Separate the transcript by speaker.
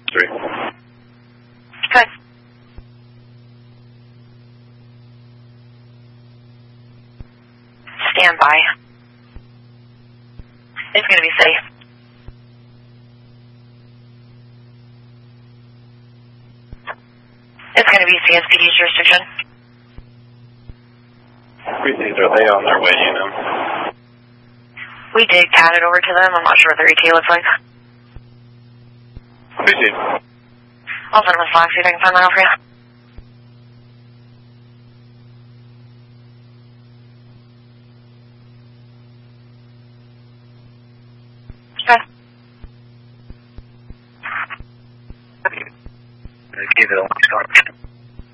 Speaker 1: 3.
Speaker 2: Good. Stand by. It's going to be safe. It's going to be CSPD's jurisdiction.
Speaker 1: Received. Are they on their way, you know?
Speaker 2: We did cat it over to them. I'm not sure what their ETA looks like.
Speaker 1: Received.
Speaker 2: I'll send them a Slack, see if I can find that out for you. Okay.
Speaker 1: Keep it on.